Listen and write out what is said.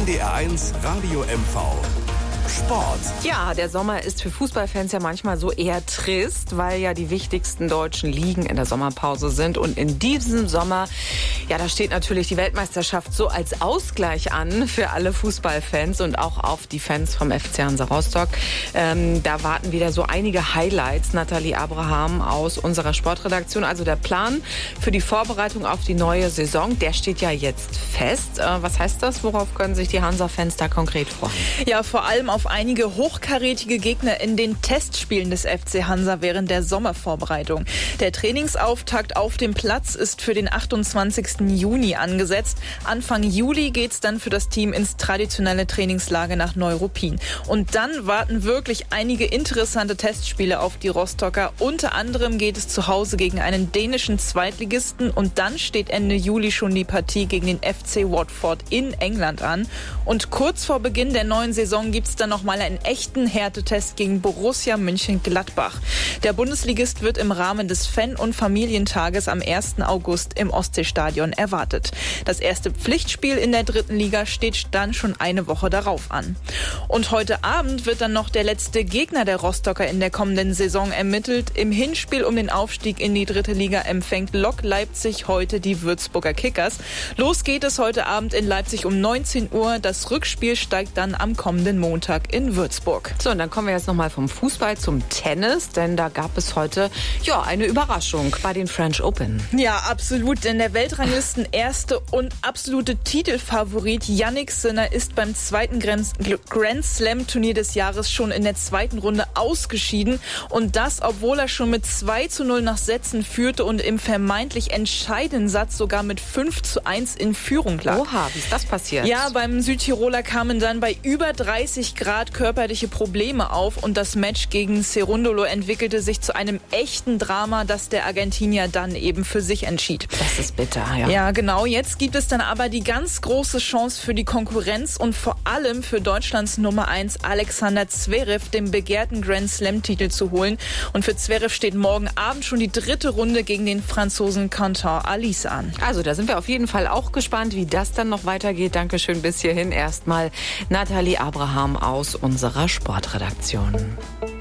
NDR1 Radio MV. Sport. Ja, der Sommer ist für Fußballfans ja manchmal so eher trist, weil ja die wichtigsten deutschen Ligen in der Sommerpause sind. Und in diesem Sommer, ja, da steht natürlich die Weltmeisterschaft so als Ausgleich an für alle Fußballfans und auch auf die Fans vom FC Hansa Rostock. Da warten wieder so einige Highlights. Nathalie Abraham aus unserer Sportredaktion. Also der Plan für die Vorbereitung auf die neue Saison, der steht ja jetzt fest. Was heißt das? Worauf können sich die Hansa-Fans da konkret freuen? Ja, vor allem auf einige hochkarätige Gegner in den Testspielen des FC Hansa während der Sommervorbereitung. Der Trainingsauftakt auf dem Platz ist für den 28. Juni angesetzt. Anfang Juli geht's dann für das Team ins traditionelle Trainingslager nach Neuruppin. Und dann warten wirklich einige interessante Testspiele auf die Rostocker. Unter anderem geht es zu Hause gegen einen dänischen Zweitligisten und dann steht Ende Juli schon die Partie gegen den FC Watford in England an. Und kurz vor Beginn der neuen Saison gibt's dann nochmal einen echten Härtetest gegen Borussia Mönchengladbach. Der Bundesligist wird im Rahmen des Fan- und Familientages am 1. August im Ostseestadion erwartet. Das erste Pflichtspiel in der dritten Liga steht dann schon eine Woche darauf an. Und heute Abend wird dann noch der letzte Gegner der Rostocker in der kommenden Saison ermittelt. Im Hinspiel um den Aufstieg in die dritte Liga empfängt Lok Leipzig heute die Würzburger Kickers. Los geht es heute Abend in Leipzig um 19 Uhr. Das Rückspiel steigt dann am kommenden Montag in Würzburg. So, und dann kommen wir jetzt nochmal vom Fußball zum Tennis, denn da gab es heute eine Überraschung bei den French Open. Ja, absolut, denn der Weltranglisten erste und absolute Titelfavorit Jannik Sinner ist beim zweiten Grand Slam Turnier des Jahres schon in der zweiten Runde ausgeschieden und das, obwohl er schon mit 2:0 nach Sätzen führte und im vermeintlich entscheidenden Satz sogar mit 5:1 in Führung lag. Oha, wie ist das passiert? Ja, beim Südtiroler kamen dann bei über 30 Grad körperliche Probleme auf und das Match gegen Cerundolo entwickelte sich zu einem echten Drama, das der Argentinier dann eben für sich entschied. Das ist bitter, ja. Ja, genau. Jetzt gibt es dann aber die ganz große Chance für die Konkurrenz und vor allem für Deutschlands Nummer 1 Alexander Zverev, den begehrten Grand Slam-Titel zu holen. Und für Zverev steht morgen Abend schon die dritte Runde gegen den Franzosen Quentin Alice an. Also da sind wir auf jeden Fall auch gespannt, wie das dann noch weitergeht. Dankeschön bis hierhin. Erstmal Nathalie Abraham aus unserer Sportredaktion.